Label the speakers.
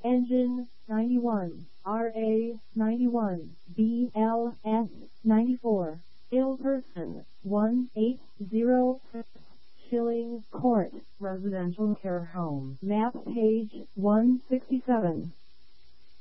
Speaker 1: Engine 91, RA 91, BLS 94, ill person 1806, Schilling Court, Residential Care Home, map page 167.